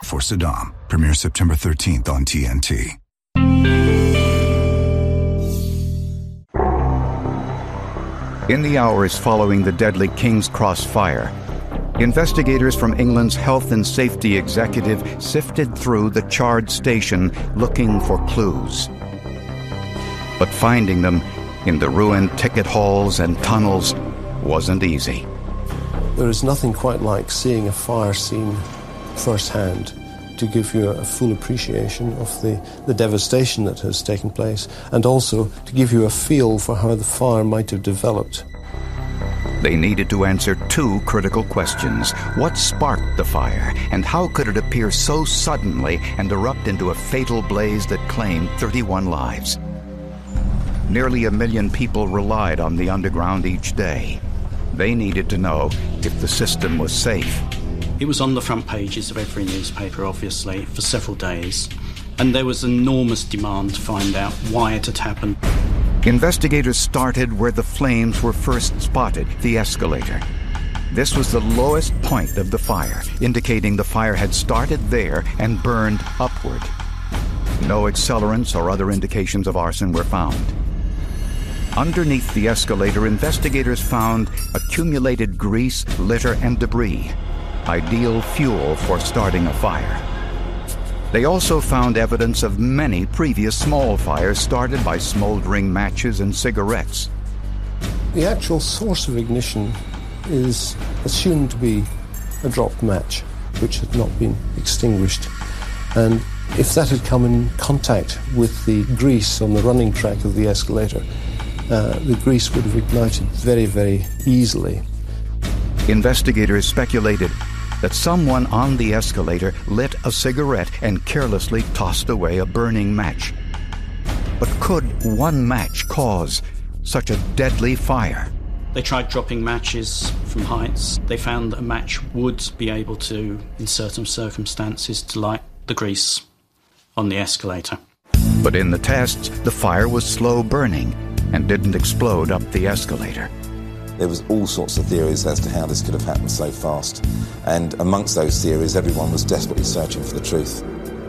for Saddam. Premieres September 13th on TNT. In the hours following the deadly King's Cross fire, investigators from England's Health and Safety Executive sifted through the charred station looking for clues. But finding them in the ruined ticket halls and tunnels wasn't easy. There is nothing quite like seeing a fire scene firsthand to give you a full appreciation of the devastation that has taken place, and also to give you a feel for how the fire might have developed. They needed to answer two critical questions. What sparked the fire, and how could it appear so suddenly and erupt into a fatal blaze that claimed 31 lives? Nearly 1 million people relied on the underground each day. They needed to know if the system was safe. It was on the front pages of every newspaper, obviously, for several days, and there was enormous demand to find out why it had happened. Investigators started where the flames were first spotted, the escalator. This was the lowest point of the fire, indicating the fire had started there and burned upward. No accelerants or other indications of arson were found. Underneath the escalator, investigators found accumulated grease, litter, and debris, ideal fuel for starting a fire. They also found evidence of many previous small fires started by smoldering matches and cigarettes. The actual source of ignition is assumed to be a dropped match, which had not been extinguished. And if that had come in contact with the grease on the running track of the escalator, the grease would have ignited very, very easily. Investigators speculated that someone on the escalator lit a cigarette and carelessly tossed away a burning match. But could one match cause such a deadly fire? They tried dropping matches from heights. They found that a match would be able to, in certain circumstances, to light the grease on the escalator. But in the tests, the fire was slow burning and didn't explode up the escalator. There was all sorts of theories as to how this could have happened so fast. And amongst those theories, everyone was desperately searching for the truth.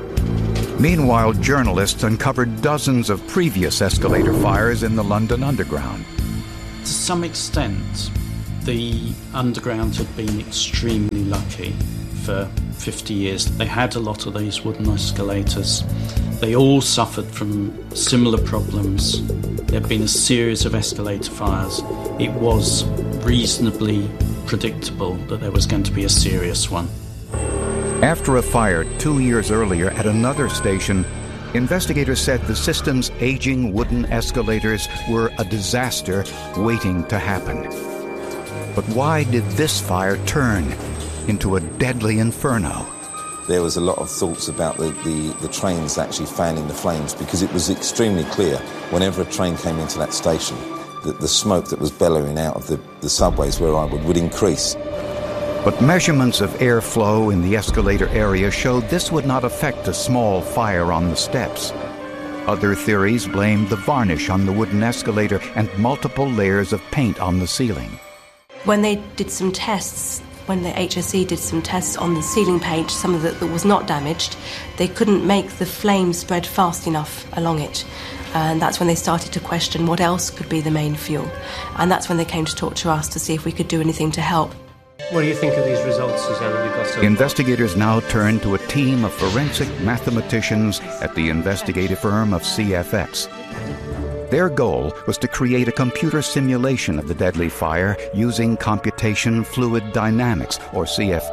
Meanwhile, journalists uncovered dozens of previous escalator fires in the London Underground. To some extent, the Underground had been extremely lucky. For 50 years, they had a lot of these wooden escalators. They all suffered from similar problems. There had been a series of escalator fires. It was reasonably predictable that there was going to be a serious one. After a fire 2 years earlier at another station, investigators said the system's aging wooden escalators were a disaster waiting to happen. But why did this fire turn into a deadly inferno? There was a lot of thoughts about the trains actually fanning the flames, because it was extremely clear whenever a train came into that station that the smoke that was bellowing out of the subways where I would increase. But measurements of airflow in the escalator area showed this would not affect a small fire on the steps. Other theories blamed the varnish on the wooden escalator and multiple layers of paint on the ceiling. When they did some tests, when the HSE did some tests on the ceiling paint, some of it that was not damaged, they couldn't make the flame spread fast enough along it. And that's when they started to question what else could be the main fuel. And that's when they came to talk to us to see if we could do anything to help. What do you think of these results, Susanna? Investigators now turn to a team of forensic mathematicians at the investigative firm of CFX. Their goal was to create a computer simulation of the deadly fire using computation fluid dynamics, or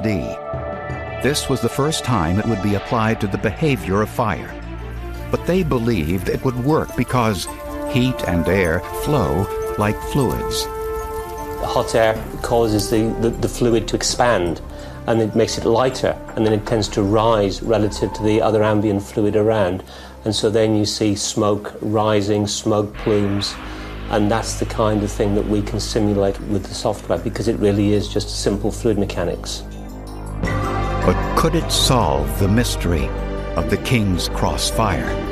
CFD. This was the first time it would be applied to the behavior of fire. But they believed it would work because heat and air flow like fluids. The hot air causes the fluid to expand, and it makes it lighter, and then it tends to rise relative to the other ambient fluid around. And so then you see smoke rising, smoke plumes, and that's the kind of thing that we can simulate with the software, because it really is just simple fluid mechanics. But could it solve the mystery of the King's Cross fire?